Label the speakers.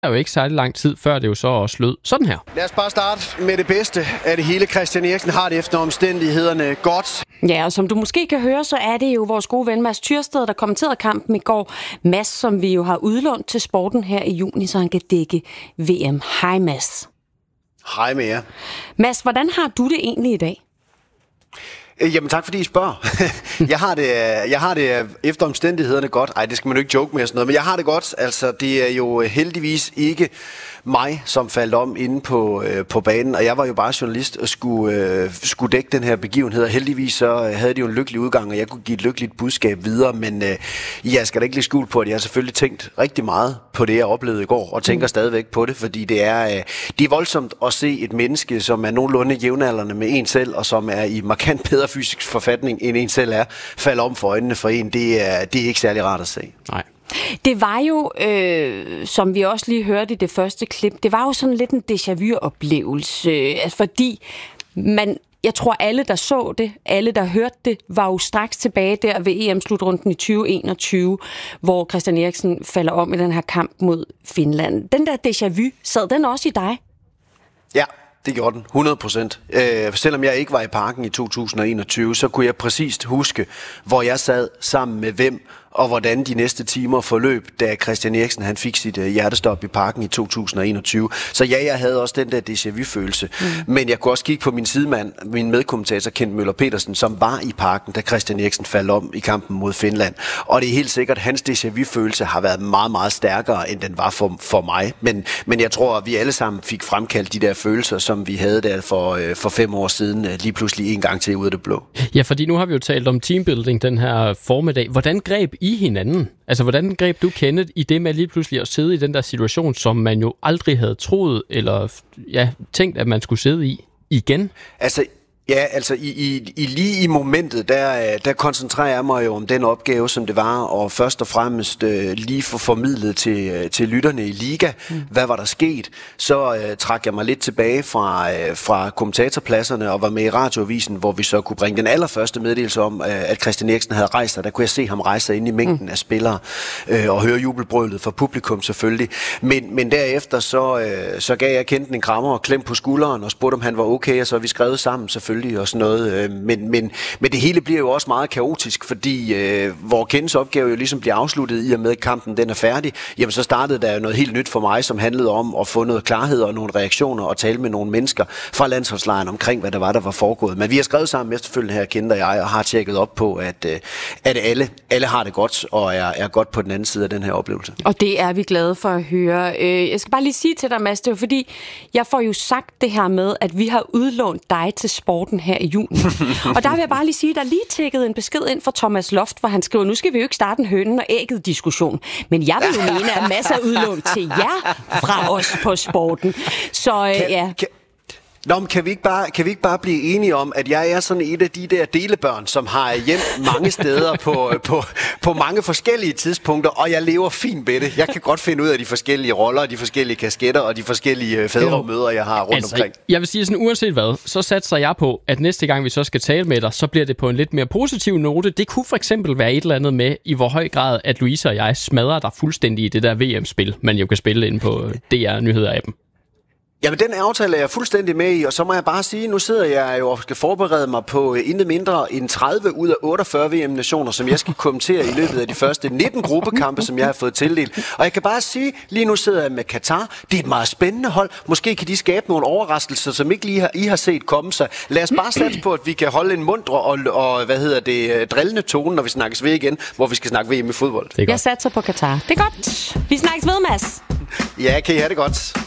Speaker 1: er jo ikke særlig lang tid, før det jo så også lød sådan her.
Speaker 2: Lad os bare starte med det bedste af det hele. Christian Eriksen har det efter omstændighederne godt.
Speaker 3: Ja, og som du måske kan høre, så er det jo vores gode ven Mads Tyrsted, der kommenterede kampen i går. Mads, som vi jo har udlånt til sporten her i juni, så han kan dække VM. Hej Mads.
Speaker 2: Hej med jer.
Speaker 3: Mads, hvordan har du det egentlig i dag?
Speaker 2: Jamen tak fordi I spørger. jeg har det efter omstændighederne godt. Ej, det skal man jo ikke joke med sådan noget, men jeg har det godt. Altså, det er jo heldigvis ikke mig, som faldt om inde på banen, og jeg var jo bare journalist og skulle dække den her begivenhed, og heldigvis så havde de jo en lykkelig udgang, og jeg kunne give et lykkeligt budskab videre, men jeg skal da ikke lægge skjul på, at jeg har selvfølgelig tænkt rigtig meget på det, jeg oplevede i går, og tænker stadigvæk på det, fordi det er voldsomt at se et menneske, som er nogenlunde jævnaldrende med en selv, og som er i markant bedre fysisk forfatning, end en selv er, falde om for øjnene for en. Det er ikke særlig rart at se.
Speaker 1: Nej.
Speaker 3: Det var jo, som vi også lige hørte i det første klip, det var jo sådan lidt en déjà vu-oplevelse, fordi jeg tror alle, der så det, alle, der hørte det, var jo straks tilbage der ved EM-slutrunden i 2021, hvor Christian Eriksen falder om i den her kamp mod Finland. Den der déjà vu, sad den også i dig?
Speaker 2: Ja. Det gjorde den, 100%. Selvom jeg ikke var i parken i 2021, så kunne jeg præcist huske, hvor jeg sad sammen med hvem, og hvordan de næste timer forløb, da Christian Eriksen han fik sit hjertestop i parken i 2021. Så ja, jeg havde også den der déjà vu-følelse. Men jeg kunne også kigge på min sidemand, min medkommentator Kent Møller Petersen, som var i parken, da Christian Eriksen faldt om i kampen mod Finland. Og det er helt sikkert, at hans déjà vu-følelse har været meget, meget stærkere, end den var for mig. Men jeg tror, at vi alle sammen fik fremkaldt de der følelser, som vi havde der for 5 år siden, lige pludselig en gang til ud af det blå.
Speaker 1: Ja, fordi nu har vi jo talt om teambuilding den her formiddag. Hvordan greb I hinanden? Altså, hvordan greb du Kenneth i det med lige pludselig at sidde i den der situation, som man jo aldrig havde troet eller tænkt, at man skulle sidde i igen?
Speaker 2: Altså, lige i momentet, der koncentrerer jeg mig jo om den opgave, som det var, og først og fremmest lige få formidlet til lytterne i Liga, hvad var der sket. Så trak jeg mig lidt tilbage fra kommentatorpladserne og var med i radioavisen, hvor vi så kunne bringe den allerførste meddelelse om, at Christian Eriksen havde rejst sig. Der kunne jeg se ham rejse sig ind i mængden af spillere og høre jubelbrølet fra publikum selvfølgelig. Men derefter så gav jeg Kent en krammer og klem på skulderen og spurgte, om han var okay, og så vi skrevet sammen selvfølgelig og sådan noget. Men det hele bliver jo også meget kaotisk, fordi hvor Kents opgave jo ligesom bliver afsluttet i og med, at kampen den er færdig, jamen så startede der jo noget helt nyt for mig, som handlede om at få noget klarhed og nogle reaktioner og tale med nogle mennesker fra landsholdslejren omkring, hvad der var foregået. Men vi har skrevet sammen efterfølgende her, Kent og jeg, og har tjekket op på, at alle har det godt og er godt på den anden side af den her oplevelse. Og
Speaker 3: det er vi glade for at høre. Jeg skal bare lige sige til dig, Mads, det er fordi, jeg får jo sagt det her med, at vi har udlånt dig til sporten her i juni. Og der vil jeg bare lige sige, der lige tækket en besked ind fra Thomas Loft, hvor han skriver, nu skal vi jo ikke starte en hønen og ægget diskussion. Men jeg vil jo mene, at masser af udlån til jer fra os på sporten. Så ja.
Speaker 2: Nå, men kan vi ikke bare blive enige om, at jeg er sådan et af de der delebørn, som har hjem mange steder på mange forskellige tidspunkter, og jeg lever fint med det. Jeg kan godt finde ud af de forskellige roller, de forskellige kasketter og de forskellige fædremøder, jeg har rundt omkring.
Speaker 1: Jeg vil sige sådan, uanset hvad, så satser jeg på, at næste gang vi så skal tale med dig, så bliver det på en lidt mere positiv note. Det kunne for eksempel være et eller andet med, i hvor høj grad, at Louise og jeg smadrer dig fuldstændig i det der VM-spil, man jo kan spille inde på DR-nyheder-appen.
Speaker 2: Jamen, den aftale er jeg fuldstændig med i, og så må jeg bare sige, nu sidder jeg jo og skal forberede mig på intet mindre end 30 ud af 48 VM-nationer, som jeg skal kommentere i løbet af de første 19 gruppekampe, som jeg har fået tildelt. Og jeg kan bare sige, lige nu sidder jeg med Katar. Det er et meget spændende hold. Måske kan de skabe nogle overraskelser, som ikke lige I har set komme sig. Lad os bare satse på, at vi kan holde en mundre og drillende tone, når vi snakkes ved igen, hvor vi skal snakke VM i fodbold.
Speaker 3: Jeg satser på Katar. Det er godt. Vi snakkes ved, Mads.
Speaker 2: Ja, kan I have det godt.